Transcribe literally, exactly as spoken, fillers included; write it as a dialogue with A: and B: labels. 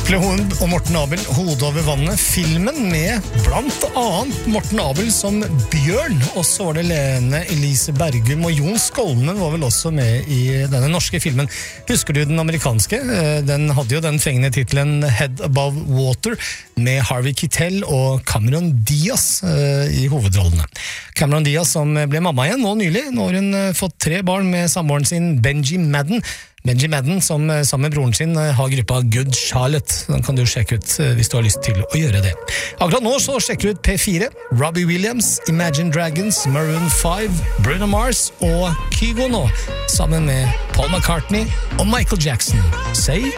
A: Atle Hund og Morten Abel, Hodet over vannet, filmen med blant annet Morten Abel som Bjørn, og så var det Lene Elise Bergum, og Jon Skolmen var vel også med i denne norske filmen. Husker du den amerikanske? Den hadde jo den fengende titelen Head Above Water, med Harvey Keitel og Cameron Diaz uh, i hovedrollene. Cameron Diaz som ble mamma igjen nå nylig, nå har hun uh, fått tre barn med samboeren sin Benji Madden. Benji Madden som uh, sammen med broren sin uh, har gruppa Good Charlotte. Den kan du sjekke ut uh, hvis du har lyst til å gjøre det. Akkurat nå så sjekker du ut P fire, Robbie Williams, Imagine Dragons, Maroon five, Bruno Mars og Kygo nå, sammen med Paul McCartney og Michael Jackson. Say